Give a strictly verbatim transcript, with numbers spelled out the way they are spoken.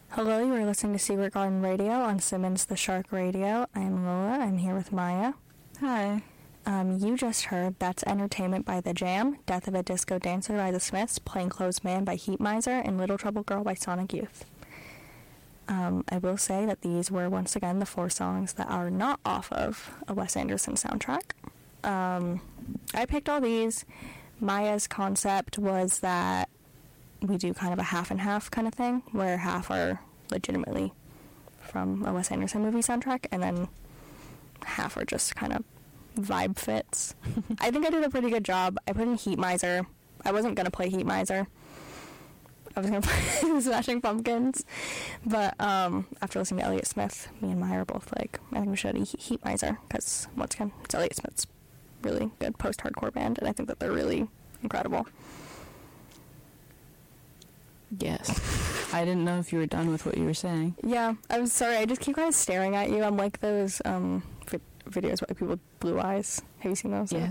Hello, you are listening to Secret Garden Radio on Simmons the Shark Radio. I'm Lola. I'm here with Maya. Hi. Um, you just heard That's Entertainment by The Jam, Death of a Disco Dancer by The Smiths, Plainclothes Man by Heat Miser, and Little Trouble Girl by Sonic Youth. Um, I will say that these were, once again, the four songs that are not off of a Wes Anderson soundtrack. Um, I picked all these. Maya's concept was that we do kind of a half and half kind of thing, where half are legitimately from a Wes Anderson movie soundtrack, and then half are just kind of vibe fits. I think I did a pretty good job. I put in Heat Miser. I wasn't going to play Heat Miser. I was going to play Smashing Pumpkins. But um, after listening to Elliott Smith, me and Maya are both like, I think we should Heat, Heat Miser, because once again, it's Elliott Smith's really good post-hardcore band, and I think that they're really incredible. Yes. I didn't know if you were done with what you were saying. Yeah, I'm sorry. I just keep kind of staring at you. I'm like those um, vi- videos where like, people with blue eyes. Have you seen those? Yes.